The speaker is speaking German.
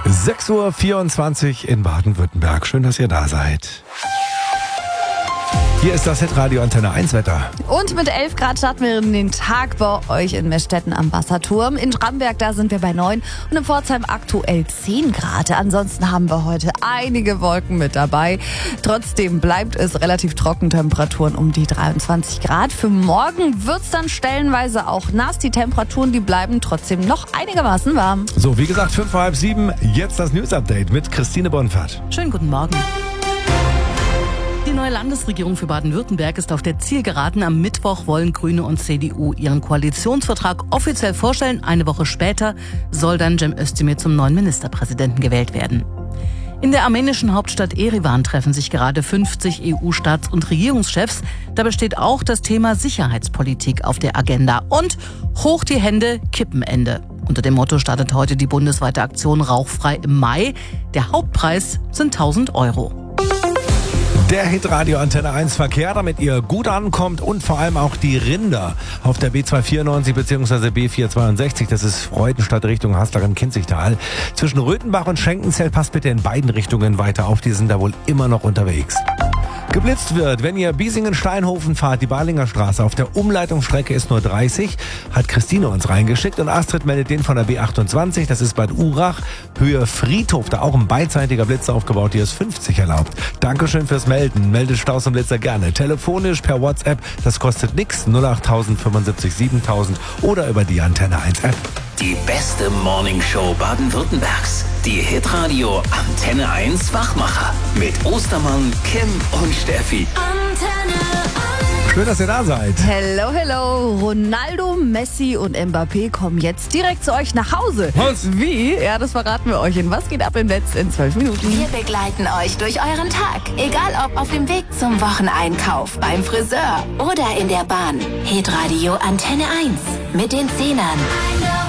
6:24 Uhr in Baden-Württemberg. Schön, dass ihr da seid. Hier ist das Hitradio Antenne 1 Wetter. Und mit 11 Grad starten wir in den Tag bei euch in Meßstetten am Wasserturm. In Schramberg, da sind wir bei 9 und in Pforzheim aktuell 10 Grad. Ansonsten haben wir heute einige Wolken mit dabei. Trotzdem bleibt es relativ trocken, Temperaturen um die 23 Grad. Für morgen wird's dann stellenweise auch nass. Die Temperaturen, die bleiben trotzdem noch einigermaßen warm. So, wie gesagt, 5 vor halb 7. Jetzt das News-Update mit Christine Bonfert. Schönen guten Morgen. Die neue Landesregierung für Baden-Württemberg ist auf der Zielgeraden. Am Mittwoch wollen Grüne und CDU ihren Koalitionsvertrag offiziell vorstellen. Eine Woche später soll dann Cem Özdemir zum neuen Ministerpräsidenten gewählt werden. In der armenischen Hauptstadt Erivan treffen sich gerade 50 EU-Staats- und Regierungschefs. Dabei steht auch das Thema Sicherheitspolitik auf der Agenda. Und hoch die Hände, Kippenende. Unter dem Motto startet heute die bundesweite Aktion Rauchfrei im Mai. Der Hauptpreis sind 1.000 €. Der Hitradio Antenne 1 Verkehr, damit ihr gut ankommt und vor allem auch die Rinder auf der B294 bzw. B462, das ist Freudenstadt Richtung Haslach im Kinzigtal. Zwischen Röthenbach und Schenkenzell passt bitte in beiden Richtungen weiter auf, die sind da wohl immer noch unterwegs. Geblitzt wird, wenn ihr Biesingen-Steinhofen fahrt, die Balinger Straße. Auf der Umleitungsstrecke ist nur 30, hat Christine uns reingeschickt. Und Astrid meldet den von der B28, das ist Bad Urach, Höhe Friedhof. Da auch ein beidseitiger Blitzer aufgebaut, hier ist 50 erlaubt. Dankeschön fürs Melden. Meldet Staus und Blitzer gerne. Telefonisch per WhatsApp, das kostet nix. 08000 75 7000 oder über die Antenne 1 App. Die beste Morningshow Baden-Württembergs. Die Hitradio Antenne 1 Wachmacher. Mit Ostermann, Kim und Steffi. Antenne 1. Schön, dass ihr da seid. Hello, hello. Ronaldo, Messi und Mbappé kommen jetzt direkt zu euch nach Hause. Was? Wie? Ja, das verraten wir euch in Was geht ab im Netz in 12 Minuten. Wir begleiten euch durch euren Tag. Egal ob auf dem Weg zum Wocheneinkauf, beim Friseur oder in der Bahn. Hitradio Antenne 1 mit den Zehnern.